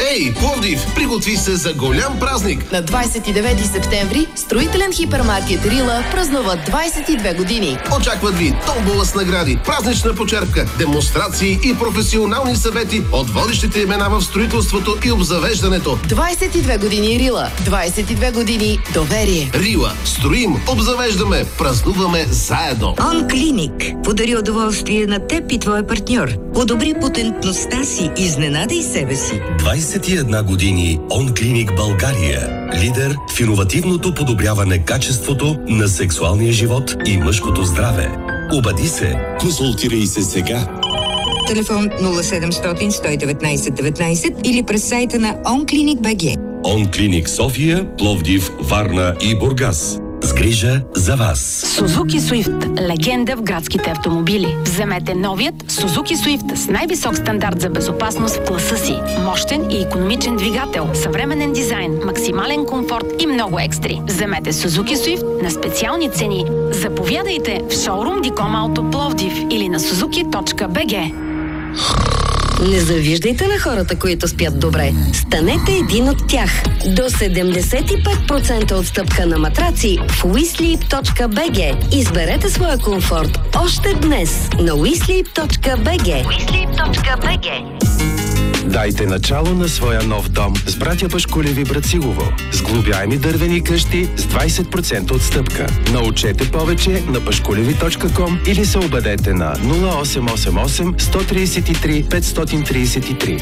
Ей, Пловдив, приготви се за голям празник! На 29 септември строителен хипермаркет Рила празнува 22 години. Очакват ви томбола с награди, празнична почерпка, демонстрации и професионални съвети от водещите имена в строителството и обзавеждането. 22 години Рила, 22 години доверие. Рила. Строим, обзавеждаме, празнуваме заедно. Онклиник. Подари удоволствие на теб и твоя партньор. Подобри потентността си, изненадай себе си. 21 години Онклиник България. Лидер в иновативното подобряване качеството на сексуалния живот и мъжкото здраве. Обади се. Консултирай се сега. Телефон 0700 119 19 или през сайта на OnClinic.bg. Онклиник София, Пловдив, Варна и Бургас. С грижа за вас. Suzuki Swift. Легенда в градските автомобили. Вземете новият Suzuki Swift с най-висок стандарт за безопасност в класа си. Мощен и икономичен двигател, съвременен дизайн, максимален комфорт и много екстри. Вземете Suzuki Swift на специални цени. Заповядайте в шоурум Диком Ауто Пловдив или на suzuki.bg. Не завиждайте на хората, които спят добре. Станете един от тях. До 75% отстъпка на матраци в WeSleep.bg. Изберете своя комфорт още днес на WeSleep.bg. Дайте начало на своя нов дом с братя Пашкулеви Брацилово. Сглобяеми дървени къщи с 20% отстъпка. Научете повече на pashkulevi.com или се обадете на 0888 133 533.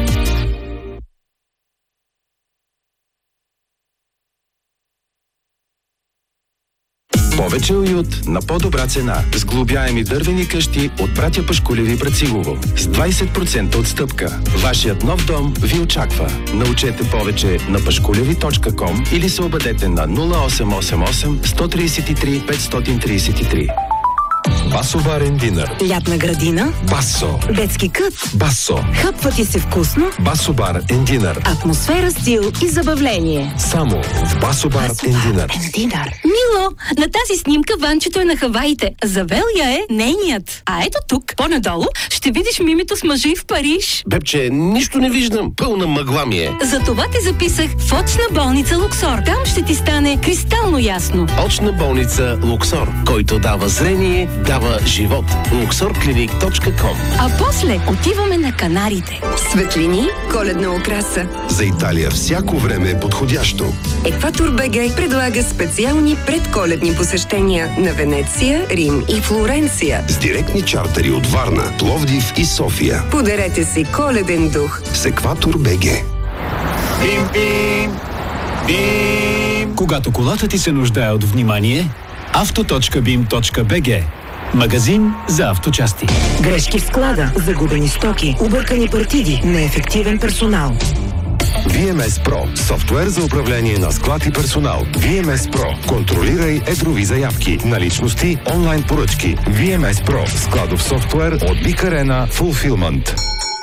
Повече уют на по-добра цена. Сглобяеми дървени къщи от братя Пашкулеви Брацилово. С 20% отстъпка. Вашият нов дом ви очаква. Научете повече на pashkulevi.com или се обадете на 0888 133 533. Басо барен динър. Лятна градина. Басо. Детски кът. Басо. Хъпва ти се вкусно. Басо бар ен динър. Атмосфера, стил и забавление. Само в Басо бар ен динър. Мило, на тази снимка Ванчето е на Хаваите. Завел я е нейният. А ето тук, по-надолу, ще видиш мимито с мъжа и в Париж. Бебче, нищо не виждам. Пълна мъгла ми е. Затова те записах в очна болница Луксор. Там ще ти стане кристално ясно. Очна болница Луксор, който дава зрение, дава живот. luxorclinic.com. А после отиваме на Канарите. Светлини, коледна украса. За Италия всяко време е подходящо. Екватор БГ предлага специални предколедни посещения на Венеция, Рим и Флоренция. С директни чартери от Варна, Пловдив и София. Подарете си коледен дух С Екватор БГ. Бим, бим, бим. Когато колата ти се нуждае от внимание, auto.bim.bg. Магазин за авточасти. Грешки в склада, загубени стоки, объркани партиди, неефективен персонал. VMS Pro. Софтуер за управление на склад и персонал. VMS Pro. Контролирай едрови заявки, наличности, онлайн поръчки. VMS Pro. Складов софтуер от Big Arena Fulfillment.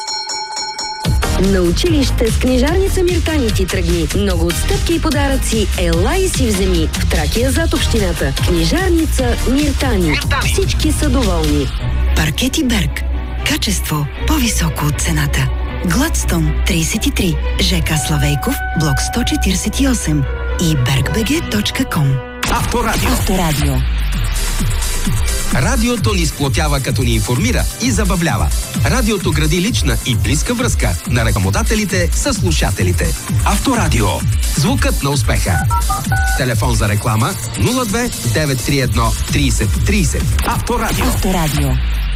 На училище с книжарница Миртани ти тръгни. Много отстъпки и подаръци. Ела и си вземи. В Тракия зад общината. Книжарница Миртани. Всички са доволни. Паркети Берг. Качество по-високо от цената. Гладстон 33. ЖК Славейков, блок 148 и bergbg.com. Авторадио. Радиото ни сплотява, като ни информира и забавлява. Радиото гради лична и близка връзка на рекламодателите с слушателите. Авторадио. Звукът на успеха. Телефон за реклама 02 931 30 30. Авторадио.